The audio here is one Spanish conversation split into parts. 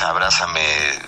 abrázame.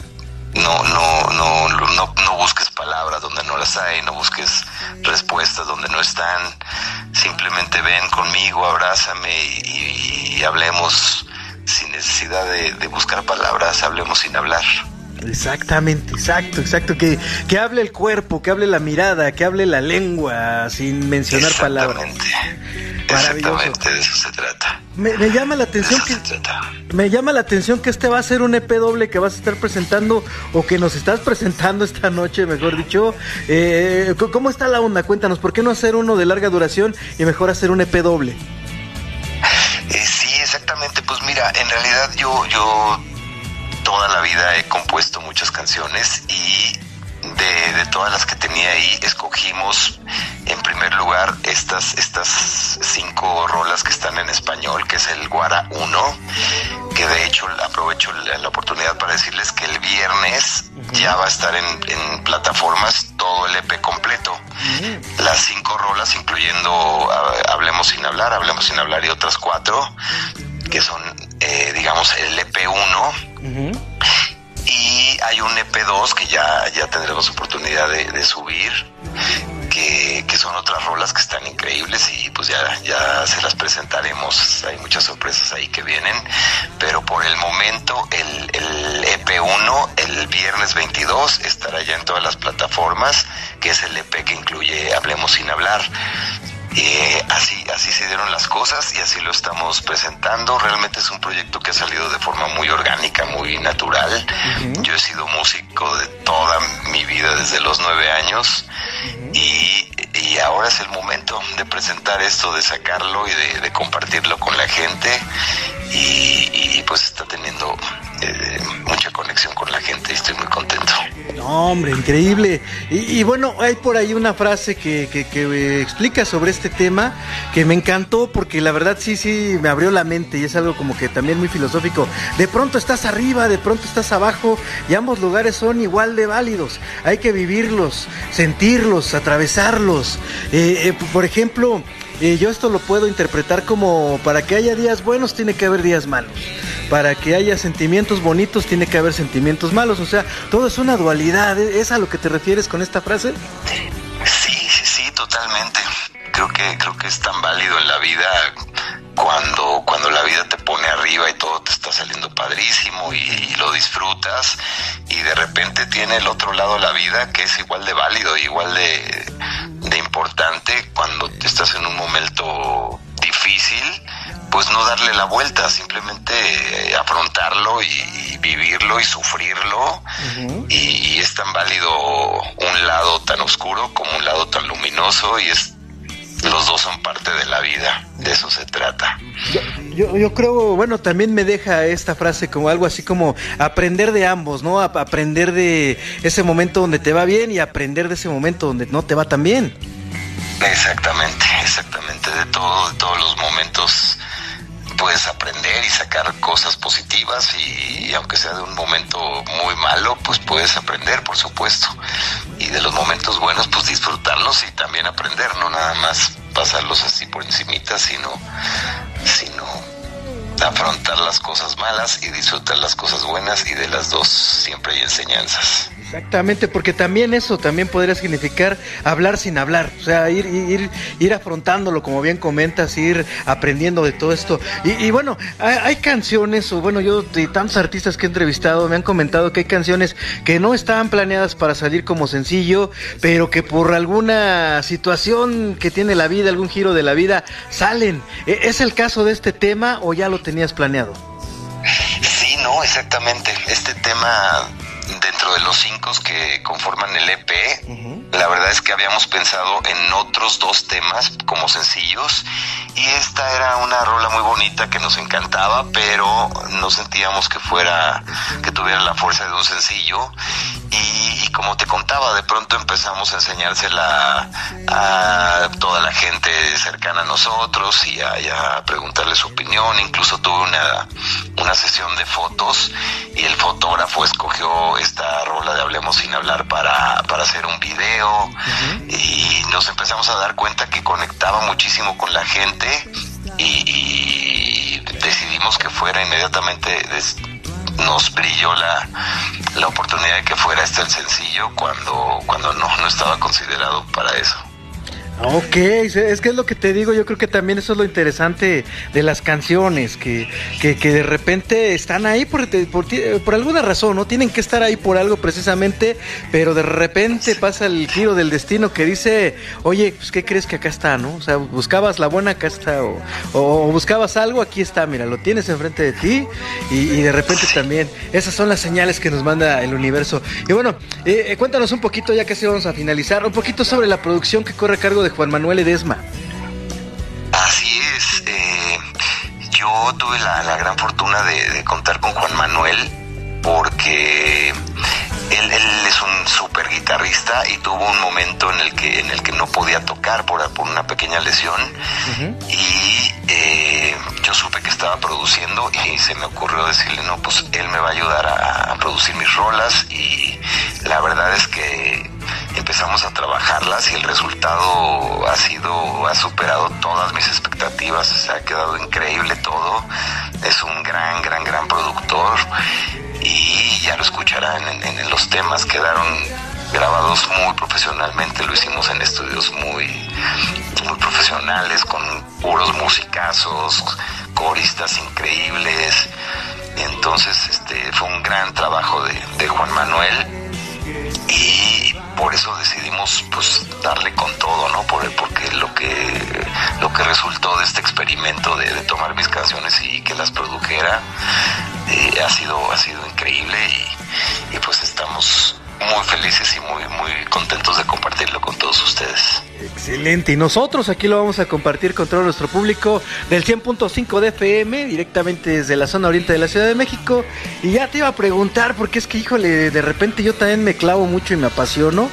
No busques palabras donde no las hay, no busques respuestas donde no están. Simplemente ven conmigo, abrázame y hablemos sin necesidad de buscar palabras, hablemos sin hablar. Exactamente, exacto, que hable el cuerpo, que hable la mirada, que hable la lengua, sin mencionar palabras. Exactamente, de eso se trata. Me llama la atención que este va a ser un EP doble que vas a estar presentando, o que nos estás presentando esta noche, mejor dicho. ¿Cómo está la onda? Cuéntanos, ¿por qué no hacer uno de larga duración y mejor hacer un EP doble? Sí, exactamente, pues mira, en realidad yo toda la vida he compuesto muchas canciones, y de todas las que tenía ahí escogimos en primer lugar estas 5 rolas que están en español, que es el Guara 1, que de hecho aprovecho la oportunidad para decirles que el viernes ya va a estar en plataformas todo el EP completo. Las 5 rolas, incluyendo Hablemos sin hablar y otras 4, que son digamos el EP1. Y hay un EP2 que ya tendremos oportunidad de subir, que son otras rolas que están increíbles, y pues ya se las presentaremos. Hay muchas sorpresas ahí que vienen, pero por el momento el EP1 el viernes 22 estará ya en todas las plataformas, que es el EP que incluye Hablemos sin hablar. Así se dieron las cosas y así lo estamos presentando. Realmente es un proyecto que ha salido de forma muy orgánica, muy natural. Yo he sido músico de toda mi vida, desde los 9 años, y ahora es el momento de presentar esto, de sacarlo y de compartirlo con la gente, y pues está teniendo mucha conexión con la gente y estoy muy contento. No, hombre, increíble. Y bueno, hay por ahí una frase que explica sobre este tema que me encantó, porque la verdad sí me abrió la mente, y es algo como que también muy filosófico. De pronto estás arriba, de pronto estás abajo, y ambos lugares son igual de válidos. Hay que vivirlos, sentirlos, atravesarlos. Por ejemplo, yo esto lo puedo interpretar como: para que haya días buenos tiene que haber días malos, para que haya sentimientos bonitos tiene que haber sentimientos malos. O sea, todo es una dualidad. ¿Es a lo que te refieres con esta frase? Sí, totalmente. Creo que es tan válido en la vida cuando la vida te pone arriba y todo te está saliendo padrísimo y lo disfrutas, y de repente tiene el otro lado la vida, que es igual de válido, igual de importante. Cuando estás en un momento difícil, pues no darle la vuelta, simplemente afrontarlo y vivirlo y sufrirlo. Y es tan válido un lado tan oscuro como un lado tan luminoso, y los dos son parte de la vida, de eso se trata. Yo creo, bueno, también me deja esta frase como algo así como aprender de ambos, ¿no? Aprender de ese momento donde te va bien y aprender de ese momento donde no te va tan bien. Exactamente, de todos los momentos puedes aprender y sacar cosas positivas, y aunque sea de un momento muy malo, pues puedes aprender, por supuesto, y de los momentos buenos, pues disfrutarlos y también aprender, no nada más pasarlos así por encimita, sino afrontar las cosas malas y disfrutar las cosas buenas, y de las dos siempre hay enseñanzas. Exactamente, porque también eso también podría significar hablar sin hablar, o sea, ir afrontándolo, como bien comentas, ir aprendiendo de todo esto. Y bueno, hay canciones, o bueno, yo de tantos artistas que he entrevistado me han comentado que hay canciones que no estaban planeadas para salir como sencillo, pero que por alguna situación que tiene la vida, algún giro de la vida, salen. ¿Es el caso de este tema o ya lo tenías planeado? Sí, no, exactamente. Este tema, dentro de los 5 que conforman el EP, la verdad es que habíamos pensado en otros 2 temas como sencillos, y esta era una rola muy bonita que nos encantaba, pero no sentíamos que tuviera la fuerza de un sencillo, y como te contaba, de pronto empezamos a enseñársela a toda la gente cercana a nosotros y a preguntarle su opinión. Incluso tuve una sesión de fotos, y el fotógrafo escogió esta rola de Hablemos sin hablar para hacer un video, y nos empezamos a dar cuenta que conectaba muchísimo con la gente, y decidimos que fuera inmediatamente nos brilló la oportunidad de que fuera este el sencillo cuando no estaba considerado para eso. Ok, es que es lo que te digo, yo creo que también eso es lo interesante de las canciones, que de repente están ahí por alguna razón, ¿no? Tienen que estar ahí por algo precisamente, pero de repente pasa el giro del destino que dice, oye, pues ¿qué crees que acá está, no? O sea, buscabas la buena, acá está, o buscabas algo, aquí está, mira, lo tienes enfrente de ti, y de repente también, esas son las señales que nos manda el universo. Y bueno, cuéntanos un poquito, ya casi vamos a finalizar, un poquito sobre la producción que corre a cargo de Juan Manuel Ledesma. Así es, yo tuve la gran fortuna de contar con Juan Manuel porque él es un súper guitarrista y tuvo un momento en el que no podía tocar por una pequeña lesión. Uh-huh. Y yo supe que estaba produciendo y se me ocurrió decirle, no, pues él me va a ayudar a producir mis rolas, y la verdad es que empezamos a trabajarlas y el resultado ha superado todas mis expectativas. Se ha quedado increíble todo. Es un gran productor y ya lo escucharán en los temas. Quedaron grabados muy profesionalmente, lo hicimos en estudios muy profesionales, con puros musicazos, coristas increíbles. Entonces fue un gran trabajo de Juan Manuel, y por eso decidimos pues darle con todo, ¿no? Porque lo que resultó de este experimento de tomar mis canciones y que las produjera ha sido increíble, y pues estamos muy felices y muy contentos de compartirlo con todos ustedes. Excelente, y nosotros aquí lo vamos a compartir con todo nuestro público del 100.5 de FM, directamente desde la zona oriente de la Ciudad de México. Y ya te iba a preguntar, porque es que, híjole, de repente yo también me clavo mucho y me apasiono.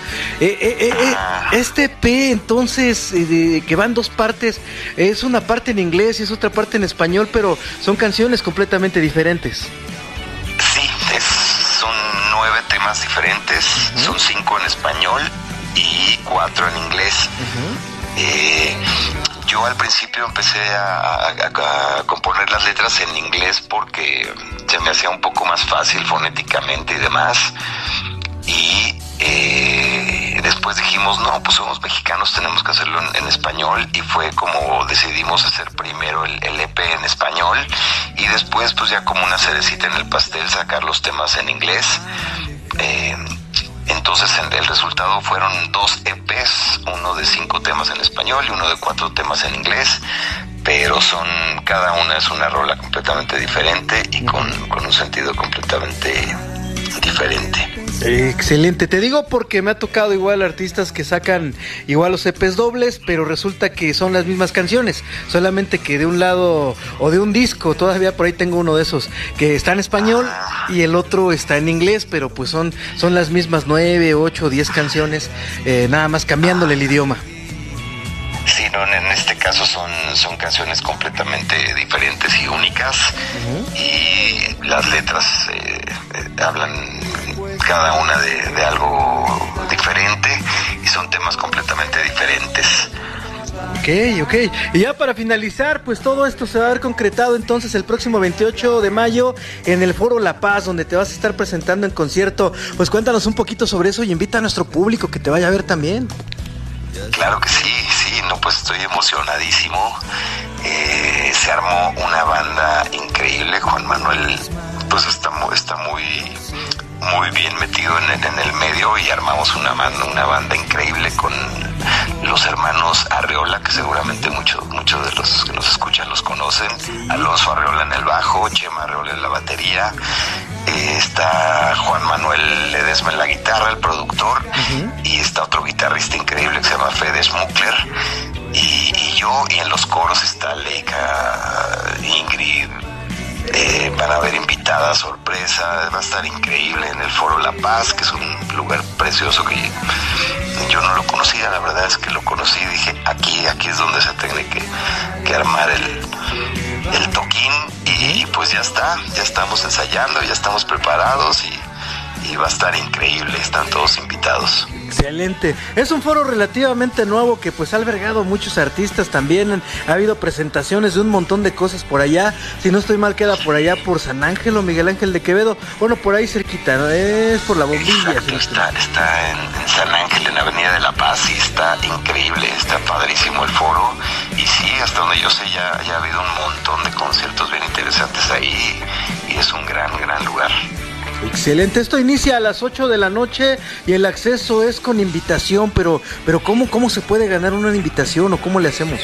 Este EP, entonces, que va en dos partes, es una parte en inglés y es otra parte en español, pero son canciones completamente diferentes. Sí, son 9 temas diferentes, uh-huh. Son 5 en español y 4 en inglés. Uh-huh. Yo al principio empecé a componer las letras en inglés porque se me hacía un poco más fácil fonéticamente y demás, y después dijimos, no, pues somos mexicanos, tenemos que hacerlo en español, y fue como decidimos hacer primero el EP en español, y después pues ya como una cerecita en el pastel sacar los temas en inglés. Entonces el resultado fueron 2 EPs, uno de 5 temas en español y uno de 4 temas en inglés, pero cada una es una rola completamente diferente y con un sentido completamente diferente. Excelente, te digo porque me ha tocado igual artistas que sacan igual los EPs dobles, pero resulta que son las mismas canciones, solamente que de un lado o de un disco, todavía por ahí tengo uno de esos que está en español y el otro está en inglés, pero pues son las mismas 9, 8, 10 canciones, nada más cambiándole el idioma. Sí, no, en este caso son canciones completamente diferentes y únicas. Uh-huh. Y las letras hablan cada una de algo diferente, y son temas completamente diferentes. Ok. Y ya para finalizar, pues todo esto se va a ver concretado entonces el próximo 28 de mayo en el Foro La Paz, donde te vas a estar presentando en concierto. Pues cuéntanos un poquito sobre eso y invita a nuestro público que te vaya a ver también. Claro que sí, no, pues estoy emocionadísimo. Se armó una banda increíble. Juan Manuel pues está muy bien metido en el medio, y armamos una banda increíble con los hermanos Arreola, que seguramente muchos de los que nos escuchan los conocen. Alonso Arreola en el bajo, Chema Arreola en la batería, está Juan Manuel Ledesma en la guitarra, el productor, uh-huh. Y está otro guitarrista increíble que se llama Fede Smukler, y yo, y en los coros está Leica, Ingrid. Van a haber invitadas sorpresa, va a estar increíble en el Foro La Paz, que es un lugar precioso que yo no lo conocía. La verdad es que lo conocí y dije, aquí es donde se tiene que armar el toquín, y pues ya estamos ensayando, ya estamos preparados, y va a estar increíble, están todos invitados. Excelente. Es un foro relativamente nuevo que pues ha albergado muchos artistas también. Ha habido presentaciones de un montón de cosas por allá. Si no estoy mal, queda por allá por San Ángel o Miguel Ángel de Quevedo. Bueno, por ahí cerquita, ¿no? Es por la Bombilla. Exacto, está en San Ángel, en Avenida de la Paz, y está increíble, está padrísimo el foro. Y sí, hasta donde yo sé ya ha habido un montón de conciertos bien interesantes ahí, y es un gran lugar. Excelente, esto inicia a las 8 de la noche y el acceso es con invitación, pero ¿cómo se puede ganar una invitación o cómo le hacemos?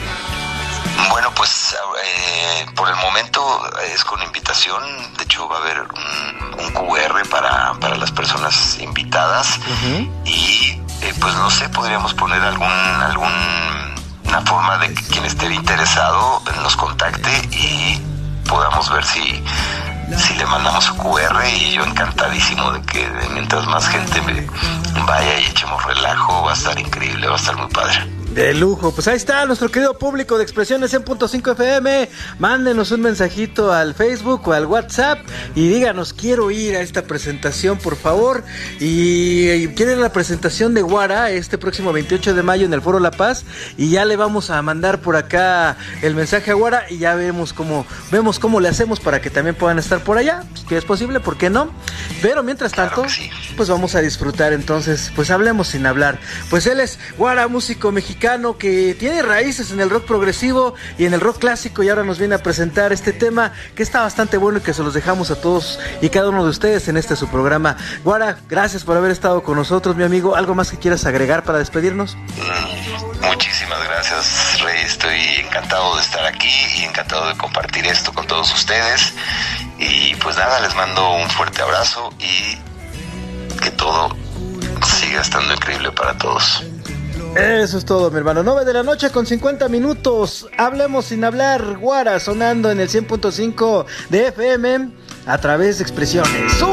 Bueno, pues por el momento es con invitación. De hecho va a haber un QR para las personas invitadas. Uh-huh. Y pues no sé, podríamos poner alguna forma de que quien esté interesado nos contacte y podamos ver si le mandamos su QR, y yo encantadísimo de que mientras más gente vaya y echemos relajo, va a estar increíble, va a estar muy padre. De lujo, pues ahí está nuestro querido público de Expresiones 100.5 FM. Mándenos un mensajito al Facebook o al WhatsApp y díganos: quiero ir a esta presentación, por favor. Y quieren la presentación de Guara este próximo 28 de mayo en el Foro La Paz, y ya le vamos a mandar por acá el mensaje a Guara y ya vemos cómo le hacemos para que también puedan estar por allá, que es posible, ¿por qué no? Pero mientras tanto, sí, pues vamos a disfrutar. Entonces, pues hablemos sin hablar. Pues él es Guara, músico mexicano que tiene raíces en el rock progresivo y en el rock clásico, y ahora nos viene a presentar este tema que está bastante bueno y que se los dejamos a todos y cada uno de ustedes en su programa. Guara, gracias por haber estado con nosotros, mi amigo. ¿Algo más que quieras agregar para despedirnos? Muchísimas gracias, Rey. Estoy encantado de estar aquí y encantado de compartir esto con todos ustedes. Y pues nada, les mando un fuerte abrazo y que todo siga estando increíble para todos. Eso es todo, mi hermano. 9 de la noche con 50 minutos. Hablemos sin hablar. Guara sonando en el 100.5 de FM a través de Expresiones.